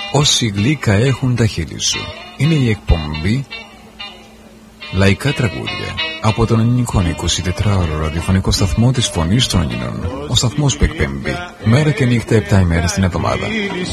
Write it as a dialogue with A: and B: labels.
A: Όσοι γλύκα έχουν τα χείλη σου. Είναι η εκπομπή Λαϊκά Τραγούδια από τον ελληνικό 24ωρο ραδιοφωνικό σταθμό της Φωνής των Ελλήνων. Ο σταθμός που εκπέμπει μέρα και νύχτα 7 ημέρες την εβδομάδα.